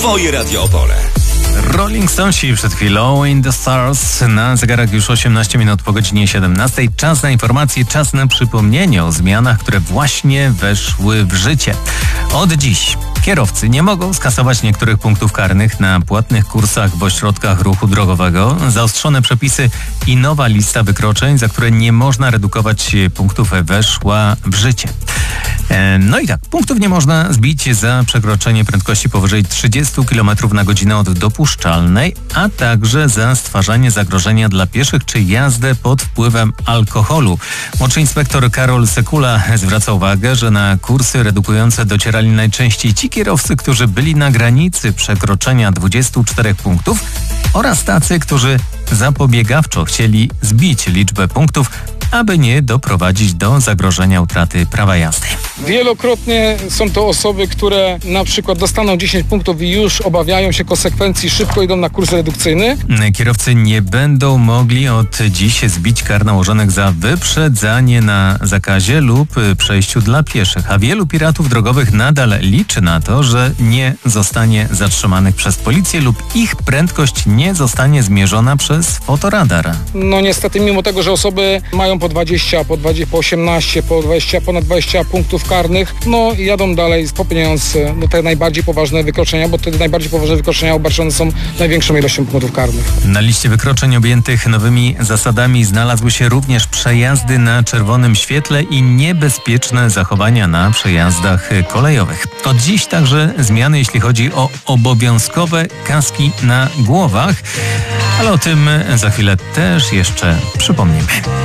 Twoje Radio Opole. Rolling Stonesi przed chwilą In the Stars. Na zegarach już 18 minut po godzinie 17. Czas na informacje, czas na przypomnienie o zmianach, które właśnie weszły w życie. Od dziś kierowcy nie mogą skasować niektórych punktów karnych na płatnych kursach w ośrodkach ruchu drogowego. Zaostrzone przepisy i nowa lista wykroczeń, za które nie można redukować punktów, weszła w życie. No i tak, punktów nie można zbić za przekroczenie prędkości powyżej 30 km na godzinę od dopuszczalnej, a także za stwarzanie zagrożenia dla pieszych czy jazdę pod wpływem alkoholu. Młodszy inspektor Karol Sekula zwraca uwagę, że na kursy redukujące docierali najczęściej ci kierowcy, którzy byli na granicy przekroczenia 24 punktów oraz tacy, którzy zapobiegawczo chcieli zbić liczbę punktów, aby nie doprowadzić do zagrożenia utraty prawa jazdy. Wielokrotnie są to osoby, które na przykład dostaną 10 punktów i już obawiają się konsekwencji, szybko idą na kurs redukcyjny. Kierowcy nie będą mogli od dziś zbić kar nałożonych za wyprzedzanie na zakazie lub przejściu dla pieszych, a wielu piratów drogowych nadal liczy na to, że nie zostanie zatrzymanych przez policję lub ich prędkość nie zostanie zmierzona przez fotoradar. No niestety, mimo tego, że osoby mają po 20, po 18, po 20, ponad 20 punktów karnych, no i jadą dalej, popełniając te najbardziej poważne wykroczenia, bo te najbardziej poważne wykroczenia obarczone są największą ilością punktów karnych. Na liście wykroczeń objętych nowymi zasadami znalazły się również przejazdy na czerwonym świetle i niebezpieczne zachowania na przejazdach kolejowych. Od dziś także zmiany, jeśli chodzi o obowiązkowe kaski na głowach, ale o tym za chwilę też jeszcze przypomnimy.